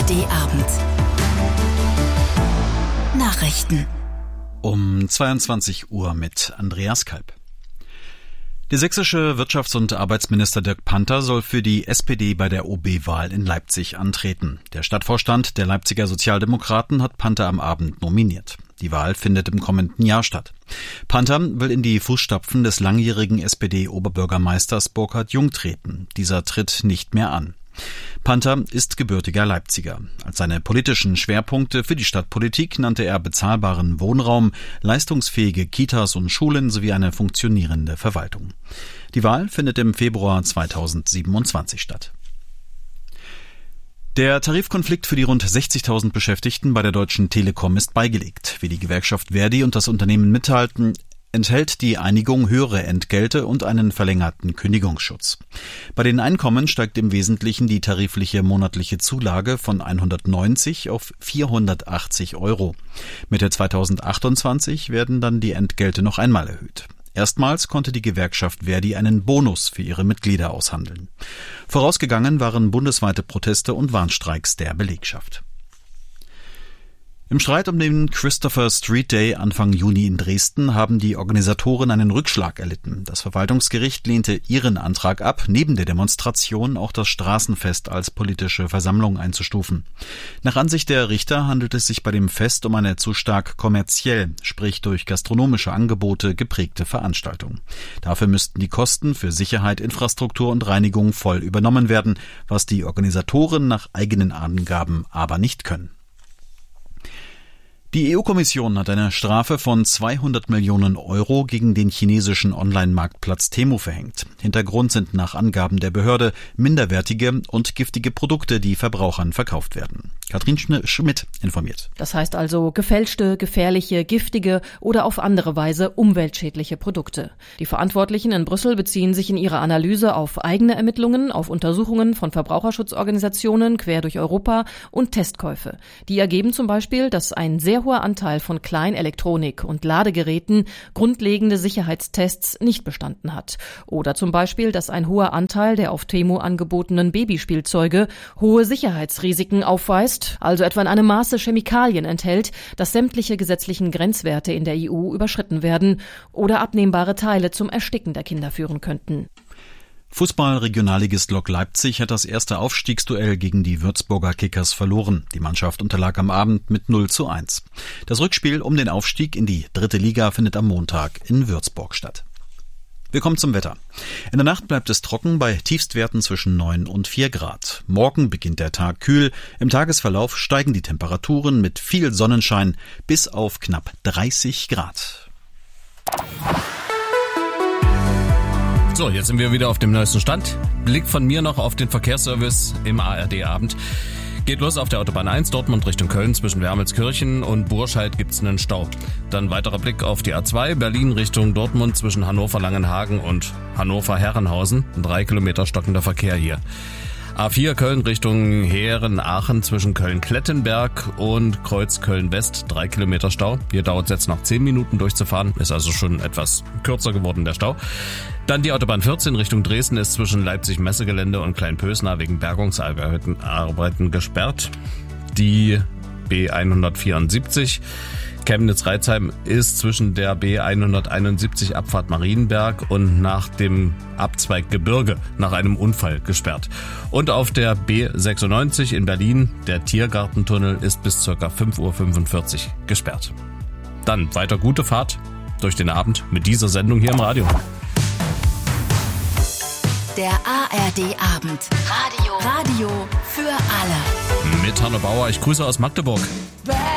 ARD-Abend. Nachrichten. Um 22 Uhr mit Andreas Kalb. Der sächsische Wirtschafts- und Arbeitsminister Dirk Panther soll für die SPD bei der OB-Wahl in Leipzig antreten. Der Stadtvorstand der Leipziger Sozialdemokraten hat Panther am Abend nominiert. Die Wahl findet im kommenden Jahr statt. Panther will in die Fußstapfen des langjährigen SPD-Oberbürgermeisters Burkhard Jung treten. Dieser tritt nicht mehr an. Panther ist gebürtiger Leipziger. Als seine politischen Schwerpunkte für die Stadtpolitik nannte er bezahlbaren Wohnraum, leistungsfähige Kitas und Schulen sowie eine funktionierende Verwaltung. Die Wahl findet im Februar 2027 statt. Der Tarifkonflikt für die rund 60.000 Beschäftigten bei der Deutschen Telekom ist beigelegt. Wie die Gewerkschaft ver.di und das Unternehmen mitteilten, enthält die Einigung höhere Entgelte und einen verlängerten Kündigungsschutz. Bei den Einkommen steigt im Wesentlichen die tarifliche monatliche Zulage von 190 auf 480 €. Mitte 2028 werden dann die Entgelte noch einmal erhöht. Erstmals konnte die Gewerkschaft ver.di einen Bonus für ihre Mitglieder aushandeln. Vorausgegangen waren bundesweite Proteste und Warnstreiks der Belegschaft. Im Streit um den Christopher Street Day Anfang Juni in Dresden haben die Organisatoren einen Rückschlag erlitten. Das Verwaltungsgericht lehnte ihren Antrag ab, neben der Demonstration auch das Straßenfest als politische Versammlung einzustufen. Nach Ansicht der Richter handelt es sich bei dem Fest um eine zu stark kommerziell, sprich durch gastronomische Angebote geprägte Veranstaltung. Dafür müssten die Kosten für Sicherheit, Infrastruktur und Reinigung voll übernommen werden, was die Organisatoren nach eigenen Angaben aber nicht können. Die EU-Kommission hat eine Strafe von 200 Millionen € gegen den chinesischen Online-Marktplatz Temu verhängt. Hintergrund sind nach Angaben der Behörde minderwertige und giftige Produkte, die Verbrauchern verkauft werden. Katrin Schmidt informiert. Das heißt also gefälschte, gefährliche, giftige oder auf andere Weise umweltschädliche Produkte. Die Verantwortlichen in Brüssel beziehen sich in ihrer Analyse auf eigene Ermittlungen, auf Untersuchungen von Verbraucherschutzorganisationen quer durch Europa und Testkäufe. Die ergeben zum Beispiel, dass ein sehr hoher Anteil von Kleinelektronik und Ladegeräten grundlegende Sicherheitstests nicht bestanden hat. Oder zum Beispiel, dass ein hoher Anteil der auf Temu angebotenen Babyspielzeuge hohe Sicherheitsrisiken aufweist, also etwa in einem Maße Chemikalien enthält, dass sämtliche gesetzlichen Grenzwerte in der EU überschritten werden oder abnehmbare Teile zum Ersticken der Kinder führen könnten. Fußball-Regionalligist Lok Leipzig hat das erste Aufstiegsduell gegen die Würzburger Kickers verloren. Die Mannschaft unterlag am Abend mit 0:1. Das Rückspiel um den Aufstieg in die 3. Liga findet am Montag in Würzburg statt. Wir kommen zum Wetter. In der Nacht bleibt es trocken bei Tiefstwerten zwischen 9 und 4 Grad. Morgen beginnt der Tag kühl. Im Tagesverlauf steigen die Temperaturen mit viel Sonnenschein bis auf knapp 30 Grad. So, jetzt sind wir wieder auf dem neuesten Stand. Blick von mir noch auf den Verkehrsservice im ARD-Abend. Geht los auf der Autobahn 1, Dortmund Richtung Köln, zwischen Wermelskirchen und Burscheid gibt's einen Stau. Dann weiterer Blick auf die A2, Berlin Richtung Dortmund, zwischen Hannover-Langenhagen und Hannover-Herrenhausen. 3 Kilometer stockender Verkehr hier. A4 Köln Richtung Heeren-Aachen zwischen Köln-Klettenberg und Kreuz-Köln-West, 3 Kilometer Stau. Hier dauert es jetzt noch 10 Minuten durchzufahren, ist also schon etwas kürzer geworden der Stau. Dann die Autobahn 14 Richtung Dresden ist zwischen Leipzig-Messegelände und Kleinpösna wegen Bergungsarbeiten gesperrt. Die B174 Chemnitz-Reitzheim ist zwischen der B171 Abfahrt Marienberg und nach dem Abzweig Gebirge nach einem Unfall gesperrt. Und auf der B96 in Berlin, der Tiergartentunnel ist bis ca. 5:45 Uhr gesperrt. Dann weiter gute Fahrt durch den Abend mit dieser Sendung hier im Radio. Der ARD-Abend. Radio für alle. Mit Hanno Bauer, ich grüße aus Magdeburg.